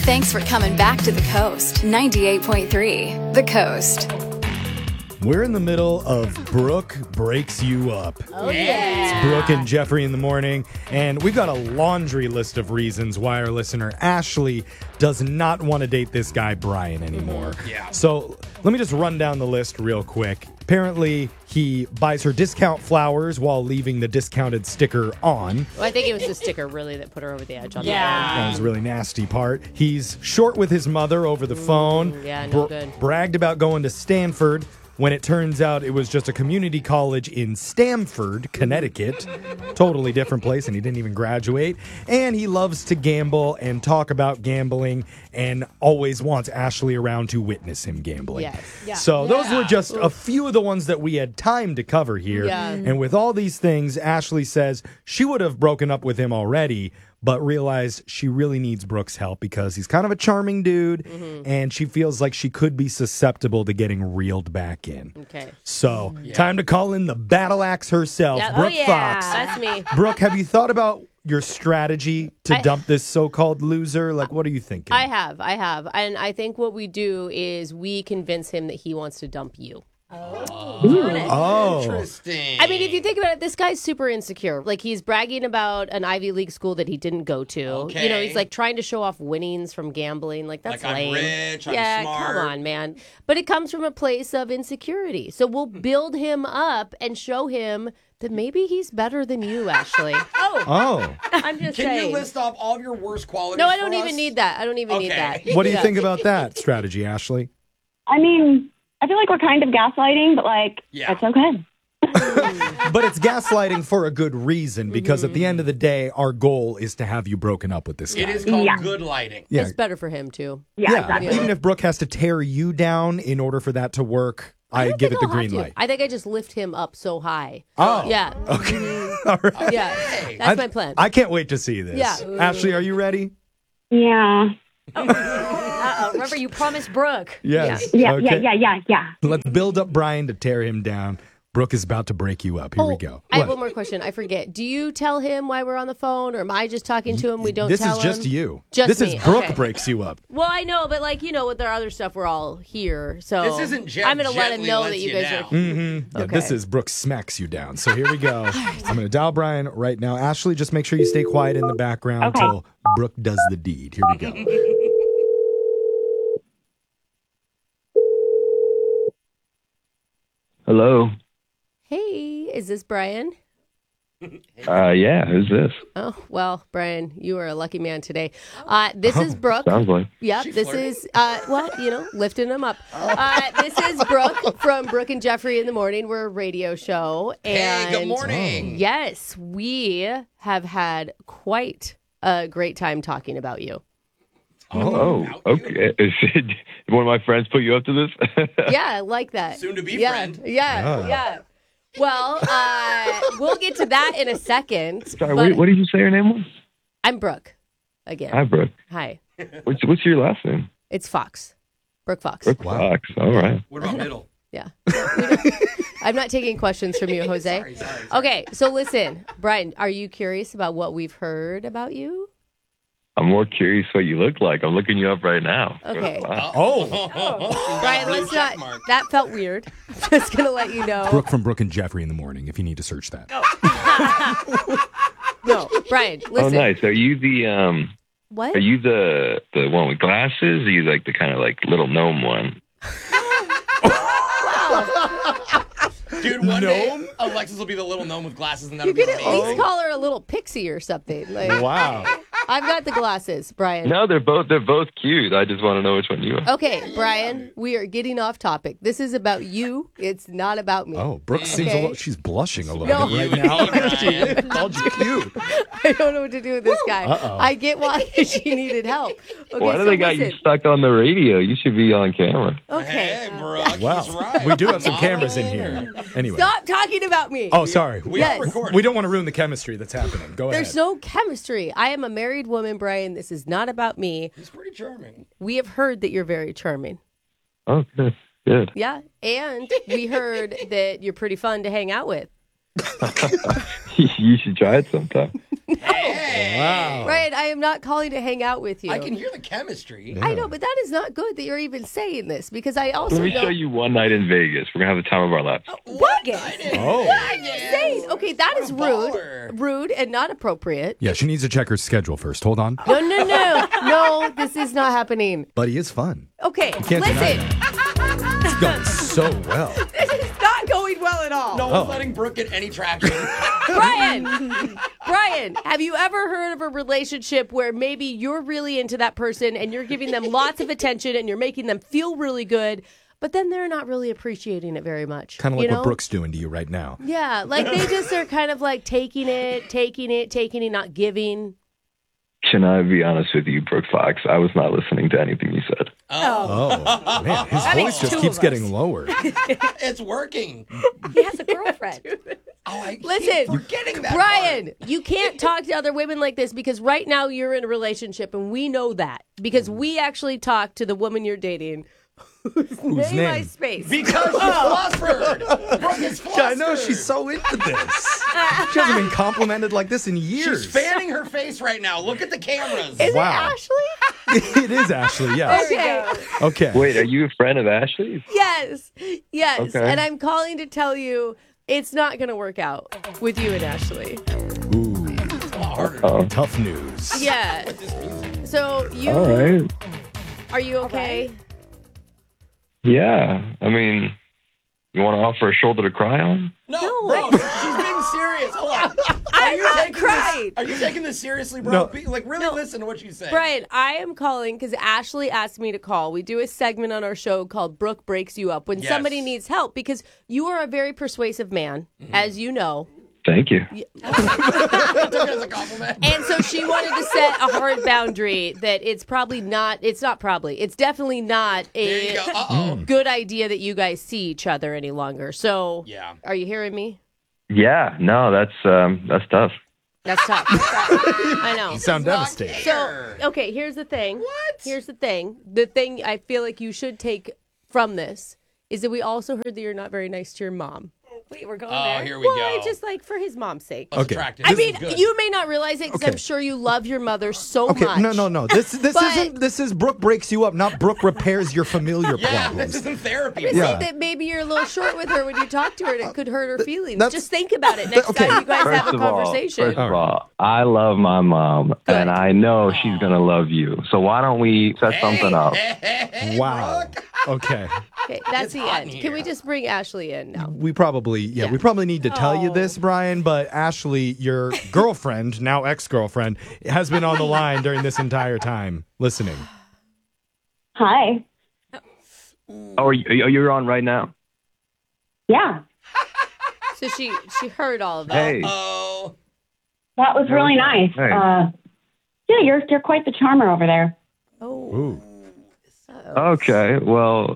Thanks for coming back to the Coast. 98.3 The Coast. We're in the middle of Brooke Breaks You Up. Oh, yeah. It's Brooke and Jeffrey in the morning, and we've got a laundry list of reasons why our listener Ashley does not want to date this guy Brian anymore. Yeah. So let me just run down the list real quick. Apparently, he buys her discount flowers while leaving the discounted sticker on. Well, I think it was the sticker really that put her over the edge on That was a really nasty part. He's short with his mother over the phone. Yeah, no good. Bragged about going to Stanford when it turns out it was just a community college in Stamford, Connecticut. Totally different place, and he didn't even graduate. And he loves to gamble and talk about gambling and always wants Ashley around to witness him gambling. Yes. Yeah. So those were just a few of the ones that we had time to cover here. Yeah. And with all these things, Ashley says she would have broken up with him already, but realized she really needs Brooke's help because he's kind of a charming dude, and she feels like she could be susceptible to getting reeled back in. Okay. So, time to call in the battle axe herself, Yeah. Brooke Fox. That's me. Brooke, have you thought about your strategy to dump this so-called loser? Like, what are you thinking? I have. And I think what we do is we convince him that he wants to dump you. Oh. Interesting. I mean, if you think about it, this guy's super insecure. Like, he's bragging about an Ivy League school that he didn't go to. Okay. You know, he's like trying to show off winnings from gambling. Like, that's Like, I'm lame. rich, I'm yeah, smart. come on, man. But it comes from a place of insecurity. So we'll build him up and show him that maybe he's better than you, Ashley. Oh. I'm just Can saying. you list off all of your worst qualities? No, I don't for even us? need that. I don't even need that. What do you Yeah. think about that strategy, Ashley? I mean, I feel like we're kind of gaslighting, but Yeah. it's okay. But it's gaslighting for a good reason, because at the end of the day, our goal is to have you broken up with this guy. It is called Yeah. good lighting. Yeah. It's better for him, too. Yeah, exactly. Even if Brooke has to tear you down in order for that to work, I don't give think it the I'll have green to. light. I think I just lift him up so high. Oh. Yeah. Okay. All right. Yeah. That's my plan. I can't wait to see this. Yeah. Ashley, are you ready? Yeah. Remember, you promised Brooke. Yes. Yeah, Okay. yeah. Let's build up Brian to tear him down. Brooke is about to break you up. Here we go. I have What? one more question. I forget. Do you tell him why we're on the phone, or am I just talking to him? We don't This tell is just him? you. Just this me. is Brooke Okay. breaks you up. Well, I know, but with our other stuff, we're all here. So This isn't Jeff I'm going to let him gently know lets that you you guys down. are. Mm-hmm. Yeah, this Okay. is Brooke smacks you down. So here we go. I'm going to dial Brian right now. Ashley, just make sure you stay quiet in the background Okay. until Brooke does the deed. Here we go. Hello. Hey, is this Brian? Yeah, who's this? Oh, well, Brian, you are a lucky man today. This is Brooke. Sounds like. Yep, this is, lifting him up. This is Brooke from Brooke and Jeffrey in the Morning. We're a radio show. And Hey, good morning. Yes, we have had quite a great time talking about you. Oh, okay. Did one of my friends put you up to this? Yeah, I like that. Soon to be yeah, friend. Yeah. Well, we'll get to that in a second. Sorry, but what did you say your name was? I'm Brooke again. Hi, Brooke. Hi. What's your last name? It's Fox. Brooke Fox. Brooke Fox. All right. What about middle? Yeah. I'm not taking questions from you, Jose. Sorry. Okay, so listen, Brian, are you curious about what we've heard about you? I'm more curious what you look like. I'm looking you up right now. Okay. Wow. Oh, Brian, blue let's check not. mark. That felt weird. I'm just going to let you know. Brooke from Brooke and Jeffrey in the Morning, if you need to search that. No, Brian, Oh, listen. nice. Are you the What? Are you the one with glasses? Or are you like the kind of like little gnome one? Dude, one day Alexis will be the little gnome with glasses, and that'll You be could at amazing. least call her a little pixie or something. Like, Wow. I've got the glasses, Brian. No, they're both cute. I just want to know which one you are. Okay, Brian, we are getting off topic. This is about you. It's not about me. Oh, Brooke seems Okay. a little, she's blushing a little No. bit right You now. and me, She Brian. called you cute. I don't know what to do with this guy. Uh-oh. I get why she needed help. Okay, Why do so they got you listen. stuck on the radio? You should be on camera. Okay. Hey, Brooke, Wow. he's right. We do have some Not cameras in alone. here. Anyway. Stop talking about me. Oh, sorry. We Yes. are recording. We don't want to ruin the chemistry that's happening. Go There's ahead. no chemistry. I am a married woman, Brian. This is not about me. He's pretty charming. We have heard that you're very charming. Oh, good. Good. Yeah. And we heard that you're pretty fun to hang out with. You should try it sometime. Hey. Wow. Brian, I am not calling to hang out with you. I can hear the chemistry. I know, but that is not good that you're even saying this because I also Let me know. show you one night in Vegas. We're going to have the time of our lives. What? Oh. What are you saying? Okay, that is baller. rude and not appropriate. Yeah, she needs to check her schedule first. Hold on. No, no, this is not happening. But he is fun. Okay, can't deny listen, It's going so well. this is not going well at all. No one's letting Brooke get any traction. Brian, have you ever heard of a relationship where maybe you're really into that person and you're giving them lots of attention and you're making them feel really good, but then they're not really appreciating it very much? Kind of like you know? what Brooke's doing to you right now. Yeah, like they just are kind of like taking it, not giving. Can I be honest with you, Brooke Fox? I was not listening to anything you said. Oh, man. His That voice makes just two keeps of us. getting lower. It's working. He has a girlfriend. I Listen, keep forgetting that Brian, part. you can't talk to other women like this because right now you're in a relationship and we know that because we actually talked to the woman you're dating. Whose Name name? my space. Because she's flustered. Brooke is flustered. I know she's so into this. She hasn't been complimented like this in years. She's fanning her face right now. Look at the cameras. Is Wow. it Ashley? It is Ashley, yes. Okay. Okay. Wait, are you a friend of Ashley's? Yes. Okay. And I'm calling to tell you it's not going to work out with you and Ashley. Ooh, tough news. Yeah. So you All right. are you okay? Yeah. I mean, you want to offer a shoulder to cry on? No, No. bro, she's being serious. Hold on. I'm not taking crying. Are you taking this seriously, bro? No. Like, really listen to what she's saying. Brian, I am calling because Ashley asked me to call. We do a segment on our show called Brooke Breaks You Up when Yes. somebody needs help because you are a very persuasive man, as you know. Thank you. I took it as a compliment. And so she wanted to set a hard boundary that it's definitely not There you a go. Uh-oh. good idea that you guys see each other any longer. So, Yeah. are you hearing me? Yeah. No, that's tough. That's tough. I know. You sound devastated. So, okay, here's the thing. What? Here's the thing. The thing I feel like you should take from this is that we also heard that you're not very nice to your mom. Wait, we're going Oh, there. here we Well, go. it's just like for his mom's sake. Okay. Attractive. I This mean, is good. you may not realize it because Okay. I'm sure you love your mother so Okay, much. no. This But- this is Brooke breaks you up, not Brooke repairs your familiar Yeah, problems. this isn't therapy. Just Yeah. think that maybe you're a little short with her when you talk to her and it could hurt her feelings. that's- Just think about it next okay. time you guys have First a of all, conversation. I love my mom, Good. and I know she's gonna love you. So why don't we set something up? Hey, Wow. Okay. Okay, that's It's the hot end. in Can we here. just bring Ashley in now? We probably need to tell you this, Brian, but Ashley, your girlfriend, now ex-girlfriend, has been on the line during this entire time listening. Hi. Oh, you're on right now? Yeah. So she heard all of that. Hey. Oh. That was really nice. Hey. Yeah, you're quite the charmer over there. Oh. Ooh. Okay. Well,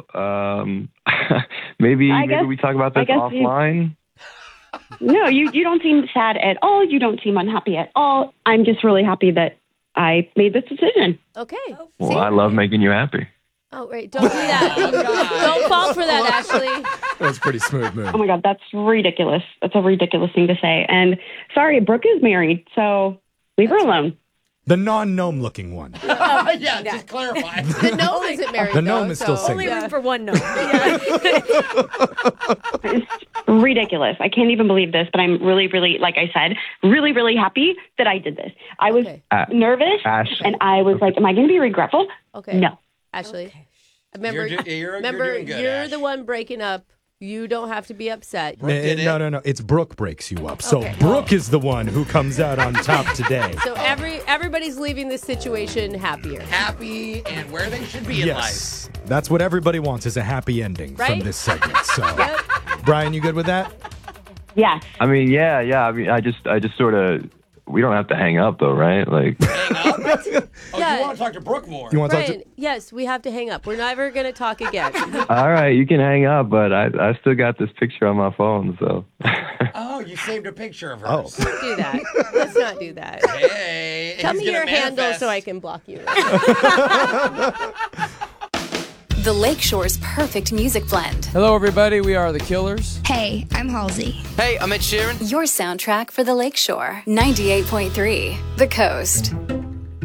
maybe I guess- we talk about I this guess offline. No, you don't seem sad at all. You don't seem unhappy at all. I'm just really happy that I made this decision. Okay. Well, See? I love making you happy. Oh, right. Don't do that. Don't fall for that, Ashley. That was a pretty smooth move. Oh my God, that's ridiculous. That's a ridiculous thing to say. And sorry, Brooke is married, so leave her alone. The non-gnome looking one. Yeah, just clarify. The gnome isn't married. The gnome though, is still so- single. Only room for one no. It's ridiculous. I can't even believe this, but I'm really, really, like I said, really, really happy that I did this. I was Okay. nervous, Ash. and I was like, am I going to be regretful? Okay. No. Ashley. Remember, You're remember, doing good, you're Ash. the one breaking up. You don't have to be upset. did it. No. It's Brooke breaks you up. So Okay. Brooke is the one who comes out on top today. So everybody's leaving this situation happier. Happy and where they should be in life. Yes. That's what everybody wants is a happy ending from Right? this segment. So, Brian, you good with that? Yes. I mean, yeah. I mean, I just sort of. We don't have to hang up, though, right? Like, Hang up? Oh, Yeah. you want to talk to Brooke more? You want to talk Brian, yes, we have to hang up. We're never going to talk again. all right, you can hang up, but I still got this picture on my phone, so. Oh, you saved a picture of Oh. hers. Do that. Let's not do that. Hey. Tell he's me gonna your handle manifest. so I can block you. the Lakeshore's perfect music blend. Hello, everybody. We are the Killers. Hey, I'm Halsey. Hey, I'm Ed Sheeran. Your soundtrack for the Lakeshore. 98.3 The Coast.